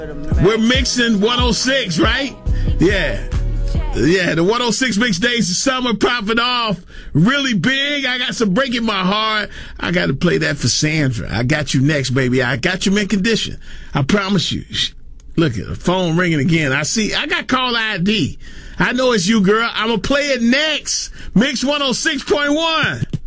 We're mixing 106, right? Yeah. Yeah, the 106 mix days of summer popping off really big. I got some Breaking My Heart. I got to play that for Sandra. I got you next, baby. I got you mint condition. I promise you. Look at the phone ringing again. I got call ID. I know it's you, girl. I'm going to play it next. Mix 106.1.